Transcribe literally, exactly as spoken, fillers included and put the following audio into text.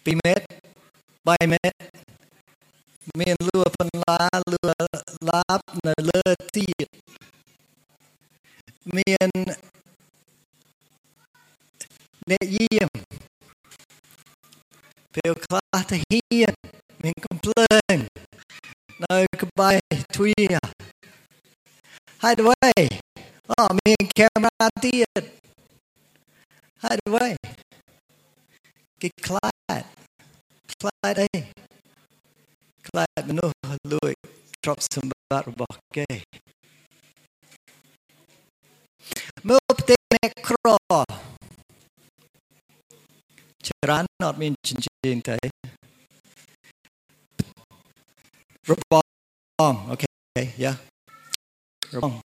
ពីរម៉ែត្របីម៉ែត្រមានលួបន្លាលួឡាបនៅលើទៀតមានអ្នកយាមពេលខ្លះទៅហ៊ានមានកំភ្លើងនៅក្បែរទ្វារហើយអ្វីអូមានកាមេរ៉ាទៀតហើយអ្វីគេខ្លាចខ្លាចអីខ្លាចមនុស្សលួចទ្រព្យសម្បត្តិរបស់គេមើលផ្ទៃអ្នកក្រច្រើនអត់មានចិញ្ចៀនទេរបងអូខេយ៉ារបង